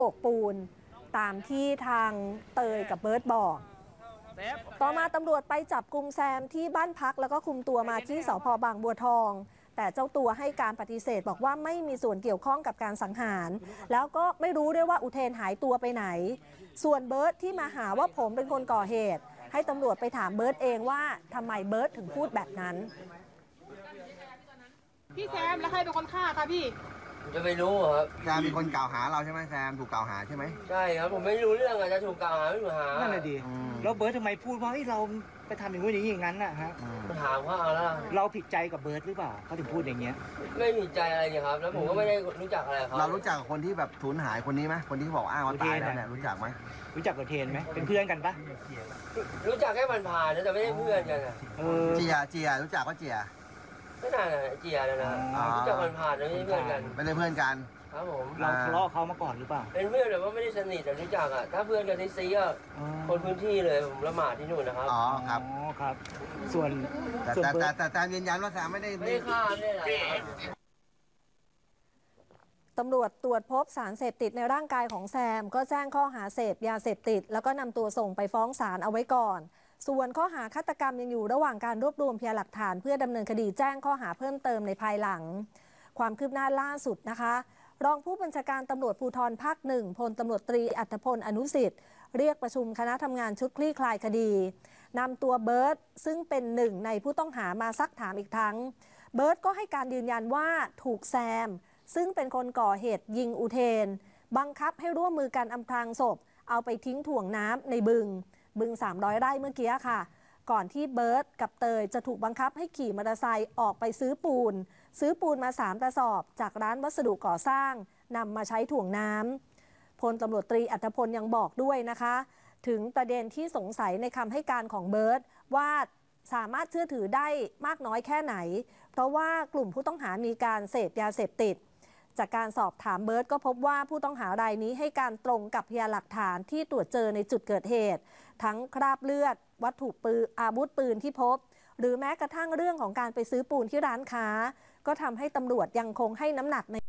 โบกปูนตามที่ทางเตยกับเบิร์ตบอกต่อมาตำรวจไปจับกุมแซมที่บ้านพักแล้วก็คุมตัวมาที่สภ.บางบัวทองแต่เจ้าตัวให้การปฏิเสธบอกว่าไม่มีส่วนเกี่ยวข้องกับการสังหารแล้วก็ไม่รู้ด้วยว่าอุเทนหายตัวไปไหนส่วนเบิร์ตที่มาหาว่าผมเป็นคนก่อเหตุให้ตำรวจไปถามเบิร์ตเองว่าทำไมเบิร์ตถึงพูดแบบนั้นพี่แซมแล้วใครเป็นคนฆ่าคะพี่จะไม่รู้ครับแซมมีคนกล่าวหาเราใช่ไหมแซมถูกกล่าวหาใช่ไหมใช่ครับผมไม่รู้เรื่องอาจจะถูกกล่าวหาไม่ถูกหานั่นแหละดิแล้วเบิร์ตทำไมพูดว่าเราไปทำอย่างนู้นอย่างนี้อย่างนั้นน่ะฮะถามเขาเอาแล้วเราผิดใจกับเบิร์ตหรือเปล่าเขาถึงพูดอย่างเงี้ยไม่ผิดใจอะไรเนี่ยครับแล้วผมก็ไม่ได้รู้จักอะไรครับเรารู้จักคนที่แบบสูญหายคนนี้ไหมคนที่บอกอ้างว่าตายแล้วเนี่ยรู้จักไหมรู้จักกับเทนไหมเป็นเพื่อนกันปะรู้จักแค่ผ่านๆนะแต่ไม่ได้เพื่อนกันเจียรู้จักก็เจียไม่นานเจียแล้วนะรู้จักผ่านๆไม่ได้เพื่อนกันไม่ได้เพื่อนกันครับผมเราทะเลาะเขามาก่อนหรือเปล่าเป็นเพื่อนแต่ว่าไม่ได้สนิทแต่รู้จักอ่ะถ้าเพื่อนกันซีก็คนพื้นที่เลยผมละหมาดที่นู่นนะครับอ๋อครับครับส่วนแต่ยืนยันว่าแซมไม่ได้ฆ่าไม่ได้อะไรตำรวจตรวจพบสารเสพติดในร่างกายของแซมก็แจ้งข้อหาเสพยาเสพติดแล้วก็นำตัวส่งไปฟ้องศาลเอาไว้ก่อนส่วนข้อหาฆาตกรรมยังอยู่ระหว่างการรวบรวมพยานหลักฐานเพื่อดำเนินคดีแจ้งข้อหาเพิ่มเติมในภายหลังความคืบหน้าล่าสุดนะคะรองผู้บัญชาการตำรวจภูธรภาคหนึ่งพลตำรวจตรีอัธพลอนุสิทธิ์เรียกประชุมคณะทำงานชุดคลี่คลายคดีนำตัวเบิร์ตซึ่งเป็นหนึ่งในผู้ต้องหามาซักถามอีกครั้งเบิร์ตก็ให้การยืนยันว่าถูกแซมซึ่งเป็นคนก่อเหตุยิงอุเทนบังคับให้ร่วมมือกันอำพรางศพเอาไปทิ้งถ่วงน้ำในบึง300 ไร่เมื่อกี้ค่ะก่อนที่เบิร์ตกับเตยจะถูกบังคับให้ขี่มอเตอร์ไซค์ออกไปซื้อปูนมา3 กระสอบจากร้านวัสดุก่อสร้างนำมาใช้ถ่วงน้ำพลตำรวจตรีอัธพลยังบอกด้วยนะคะถึงประเด็นที่สงสัยในคำให้การของเบิร์ตว่าสามารถเชื่อถือได้มากน้อยแค่ไหนเพราะว่ากลุ่มผู้ต้องหามีการเสพยาเสพติดจากการสอบถามเบิร์ตก็พบว่าผู้ต้องหารายนี้ให้การตรงกับพยานหลักฐานที่ตรวจเจอในจุดเกิดเหตุทั้งคราบเลือดวัตถุปืนอาวุธปืนที่พบหรือแม้กระทั่งเรื่องของการไปซื้อปูนที่ร้านค้าก็ทำให้ตำรวจยังคงให้น้ำหนักใน